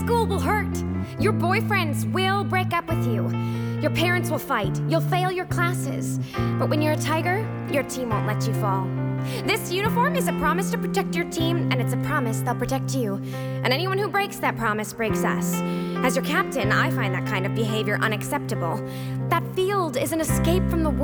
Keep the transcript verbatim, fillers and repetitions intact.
school will hurt. Your boyfriends will break up with you. Your parents will fight. You'll fail your classes. But when you're a tiger, your team won't let you fall. This uniform is a promise to protect your team, and it's a promise they'll protect you. And anyone who breaks that promise breaks us. As your captain, I find that kind of behavior unacceptable. That field is an escape from the war.